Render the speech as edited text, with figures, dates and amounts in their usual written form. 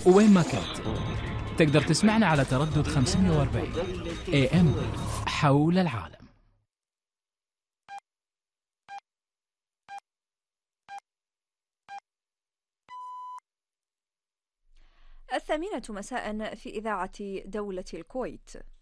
وين ما كنت تقدر تسمعنا على تردد 540 AM حول العالم. الثامنة مساء في إذاعة دولة الكويت.